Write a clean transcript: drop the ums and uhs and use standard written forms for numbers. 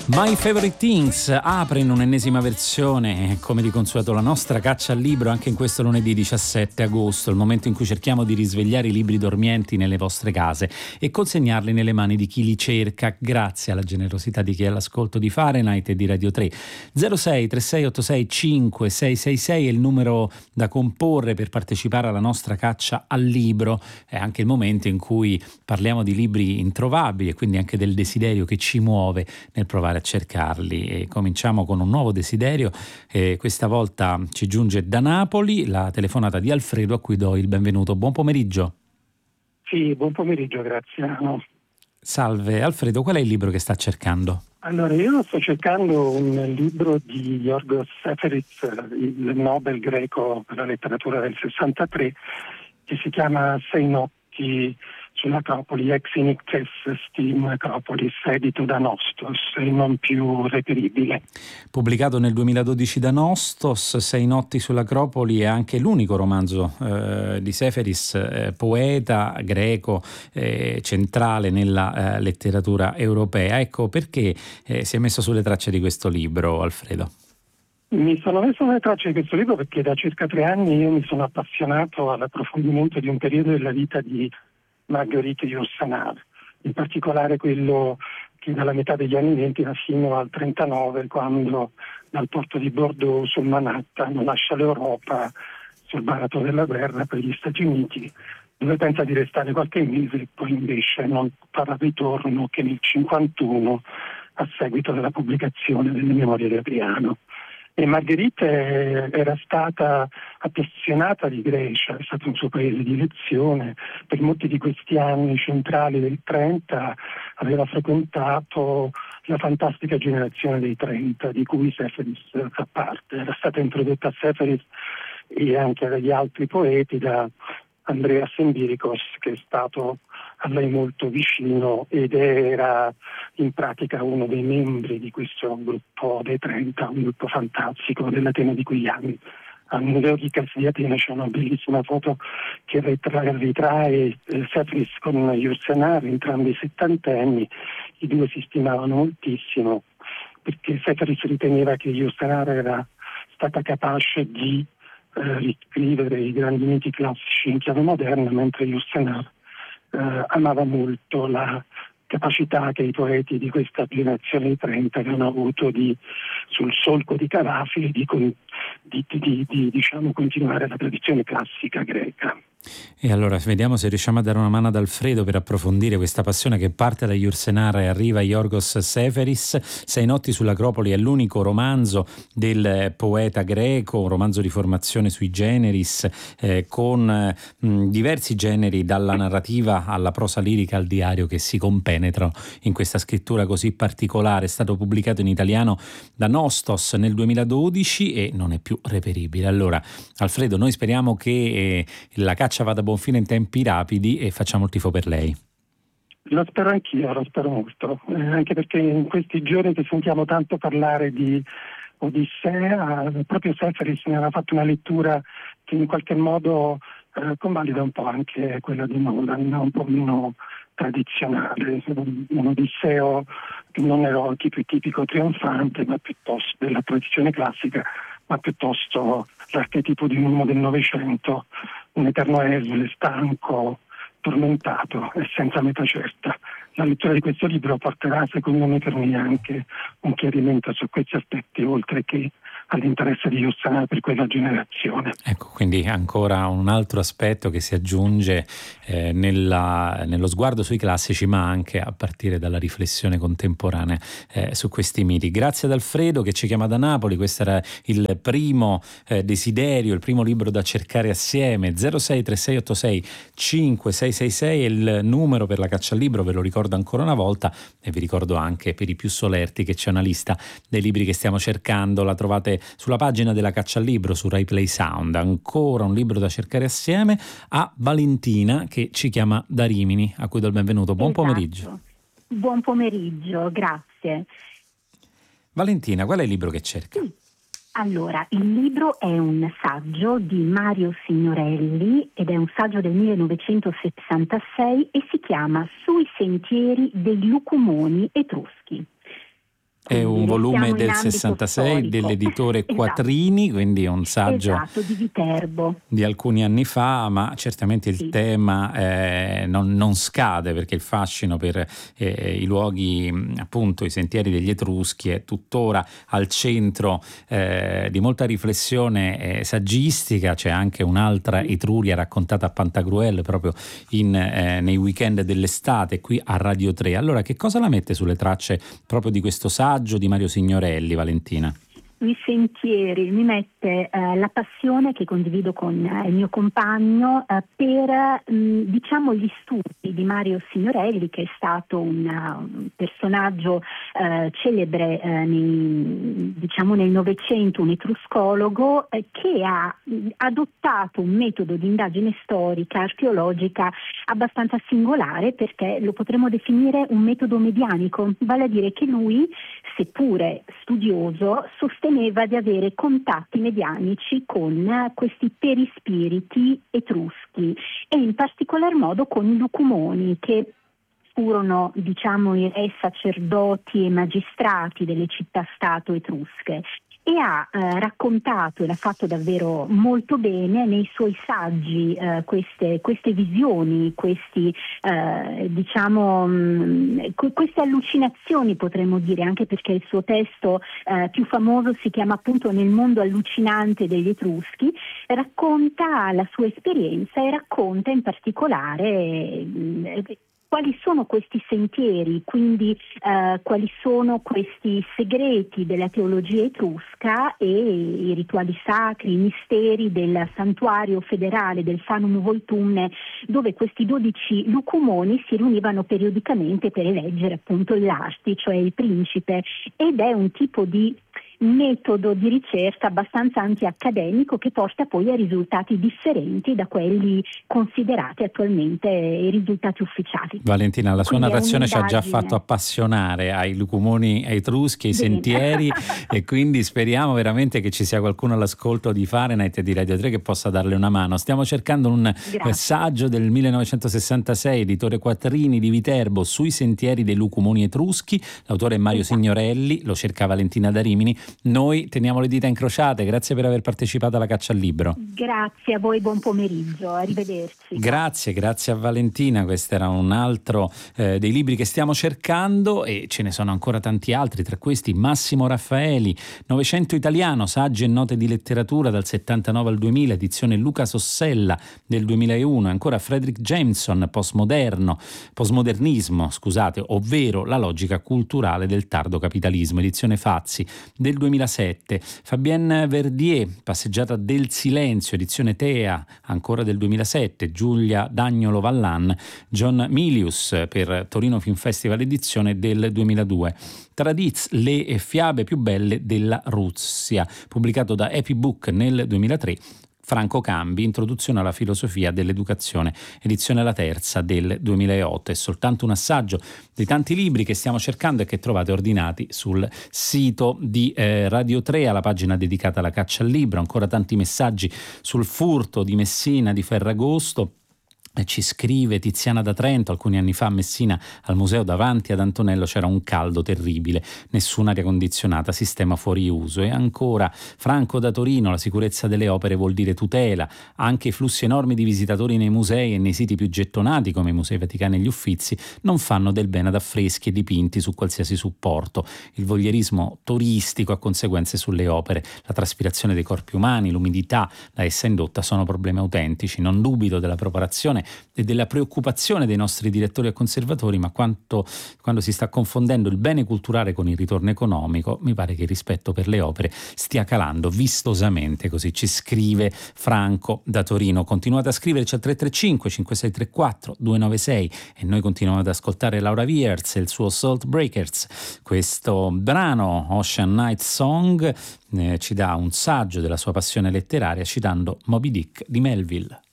My Favorite Things apre in un'ennesima versione, come di consueto, la nostra caccia al libro anche in questo lunedì 17 agosto, il momento in cui cerchiamo di risvegliare i libri dormienti nelle vostre case e consegnarli nelle mani di chi li cerca, grazie alla generosità di chi è all'ascolto di Fahrenheit e di Radio 3. 06 3686 5666 è il numero da comporre per partecipare alla nostra caccia al libro. È anche il momento in cui parliamo di libri introvabili e quindi anche del desiderio che ci muove nel provare a cercarli. E cominciamo con un nuovo desiderio, questa volta ci giunge da Napoli la telefonata di Alfredo, a cui do il benvenuto. Buon pomeriggio. Sì, buon pomeriggio, Graziano. Salve Alfredo, qual è il libro che sta cercando? Allora, io sto cercando un libro di Yorgos Seferis, il Nobel greco per la letteratura del 63, che si chiama Sei notti sull'Acropoli, ex inices stim Acropolis, edito da Nostos, il non più reperibile. Pubblicato nel 2012 da Nostos, Sei notti sull'Acropoli è anche l'unico romanzo di Seferis, poeta greco centrale nella letteratura europea. Ecco perché si è messo sulle tracce di questo libro, Alfredo. Mi sono messo sulle tracce di questo libro perché da circa 3 anni io mi sono appassionato all'approfondimento di un periodo della vita di Marguerite Yourcenar, in particolare quello che dalla metà degli anni 20 fino al 39, quando dal porto di Bordeaux sul Manhattan lascia l'Europa sul baratro della guerra per gli Stati Uniti, dove pensa di restare qualche mese e poi invece non farà ritorno che nel 1951 a seguito della pubblicazione delle Memorie di Adriano. E Margherite era stata appassionata di Grecia, è stato un suo paese di elezione, per molti di questi anni centrali del 30 aveva frequentato la fantastica generazione dei 30 di cui Seferis fa parte. Era stata introdotta a Seferis e anche agli altri poeti da Andreas Empiricos, che è stato a lei molto vicino ed era in pratica uno dei membri di questo gruppo dei 30, un gruppo fantastico dell'Atene di quegli anni. Al Museo di Casi di Atene c'è una bellissima foto che ritrae Seferis con Yourcenar, entrambi settantenni. I due si stimavano moltissimo perché Seferis riteneva che Yourcenar era stata capace di riscrivere i grandi miti classici in chiave moderna, mentre Yourcenar amava molto la capacità che i poeti di questa generazione di 30 avevano avuto di, sul solco di Carafi, di diciamo, continuare la tradizione classica greca. E allora vediamo se riusciamo a dare una mano ad Alfredo per approfondire questa passione che parte da Yourcenar e arriva a Yorgos Seferis. Sei notti sull'Acropoli è l'unico romanzo del poeta greco, un romanzo di formazione sui generis, con diversi generi, dalla narrativa alla prosa lirica al diario, che si compenetrano in questa scrittura così particolare. È stato pubblicato in italiano da Nostos nel 2012 e non è più reperibile. Allora Alfredo, noi speriamo che la caccia vada a buon fine in tempi rapidi e facciamo il tifo per lei. Lo spero anch'io, lo spero molto, anche perché in questi giorni che sentiamo tanto parlare di Odissea, proprio Seferis ne aveva fatto una lettura che in qualche modo convalida un po' anche quella di Nolan, un po' meno tradizionale, un Odisseo che non era il tipico trionfante, ma piuttosto della tradizione classica, ma piuttosto l'archetipo di un uomo del Novecento, un eterno esule, stanco, tormentato e senza meta certa. La lettura di questo libro porterà, secondo me, per me anche un chiarimento su questi aspetti, oltre che all'interesse di Yourcenar per quella generazione. Ecco, quindi ancora un altro aspetto che si aggiunge nello sguardo sui classici, ma anche a partire dalla riflessione contemporanea su questi miti. Grazie ad Alfredo che ci chiama da Napoli. Questo era il primo desiderio, il primo libro da cercare assieme. 06 3686 5666 è il numero per la caccia al libro, ve lo ricordo ancora una volta, e vi ricordo anche per i più solerti che c'è una lista dei libri che stiamo cercando, la trovate sulla pagina della caccia al libro su Rai Play Sound. Ancora un libro da cercare assieme a Valentina che ci chiama da Rimini, a cui do il benvenuto. Buon pomeriggio. Buon pomeriggio, grazie. Valentina, qual è il libro che cerca? Sì. Allora, il libro è un saggio di Mario Signorelli ed è un saggio del 1966 e si chiama Sui sentieri dei lucumoni etruschi. È un volume del ambito 66 storico. dell'editore Esatto. Quattrini, quindi è un saggio Esatto, di Viterbo. di alcuni anni fa, ma certamente il Sì. tema non scade, perché il fascino per i luoghi, appunto i sentieri degli Etruschi, è tuttora al centro di molta riflessione saggistica. C'è anche un'altra Etruria raccontata a Pantagruel proprio nei weekend dell'estate qui a Radio 3. Allora, che cosa la mette sulle tracce proprio di questo saggio di Mario Signorelli, Valentina? I sentieri, mi mette la passione che condivido con il mio compagno per diciamo gli studi di Mario Signorelli, che è stato un personaggio celebre nel Novecento, un etruscologo che ha adottato un metodo di indagine storica, archeologica abbastanza singolare, perché lo potremmo definire un metodo medianico, vale a dire che lui, seppure studioso, sosteneva di avere contatti medianici con questi perispiriti etruschi e in particolar modo con i lucumoni, che furono, diciamo, i re, sacerdoti e magistrati delle città-stato etrusche. E ha raccontato, e l'ha fatto davvero molto bene nei suoi saggi, queste visioni, queste allucinazioni, potremmo dire, anche perché il suo testo più famoso si chiama appunto Nel mondo allucinante degli Etruschi. Racconta la sua esperienza e racconta in particolare quali sono questi sentieri, quindi quali sono questi segreti della teologia etrusca e i rituali sacri, i misteri del santuario federale del Fanum Voltumne, dove questi 12 lucumoni si riunivano periodicamente per eleggere appunto l'Asti, cioè il principe, ed è un tipo di metodo di ricerca abbastanza anti-accademico che porta poi a risultati differenti da quelli considerati attualmente i risultati ufficiali. Valentina, la sua Quindi narrazione ci ha già fatto appassionare ai lucumoni etruschi, ai sentieri, e quindi speriamo veramente che ci sia qualcuno all'ascolto di Fahrenheit e di Radio 3 che possa darle una mano. Stiamo cercando un saggio del 1966, editore Quattrini di Viterbo, sui sentieri dei lucumoni etruschi. L'autore è Mario Signorelli, lo cerca Valentina da Rimini. Noi teniamo le dita incrociate, grazie per aver partecipato alla Caccia al Libro. Grazie a voi, buon pomeriggio, arrivederci. Grazie a Valentina. Questo era un altro dei libri che stiamo cercando, e ce ne sono ancora tanti altri, tra questi Massimo Raffaeli, Novecento italiano, saggi e note di letteratura dal 79 al 2000, edizione Luca Sossella del 2001, ancora Fredric Jameson, postmodernismo, ovvero la logica culturale del tardo capitalismo, edizione Fazzi del 2007, Fabienne Verdier, Passeggiata del silenzio, edizione Tea, ancora del 2007, Giulia Dagnolo Vallan, John Milius per Torino Film Festival, edizione del 2002, Tradiz, le fiabe più belle della Russia, pubblicato da Happy Book nel 2003, Franco Cambi, Introduzione alla filosofia dell'educazione, edizione La Terza del 2008. È soltanto un assaggio dei tanti libri che stiamo cercando e che trovate ordinati sul sito di Radio 3, alla pagina dedicata alla Caccia al Libro. Ancora tanti messaggi sul furto di Messina di Ferragosto. Ci scrive Tiziana da Trento: alcuni anni fa a Messina, al museo davanti ad Antonello, c'era un caldo terribile, nessuna aria condizionata, sistema fuori uso. E ancora Franco da Torino: la sicurezza delle opere vuol dire tutela, anche i flussi enormi di visitatori nei musei e nei siti più gettonati come i Musei Vaticani e gli Uffizi non fanno del bene ad affreschi e dipinti su qualsiasi supporto. Il voglierismo turistico ha conseguenze sulle opere, la traspirazione dei corpi umani, l'umidità da essa indotta sono problemi autentici. Non dubito della preparazione e della preoccupazione dei nostri direttori e conservatori, ma quando si sta confondendo il bene culturale con il ritorno economico, mi pare che il rispetto per le opere stia calando vistosamente. Così ci scrive Franco da Torino. Continuate a scriverci al 335 5634 296 e noi continuiamo ad ascoltare Laura Wiertz e il suo Salt Breakers. Questo brano, Ocean Night Song, ci dà un saggio della sua passione letteraria citando Moby Dick di Melville.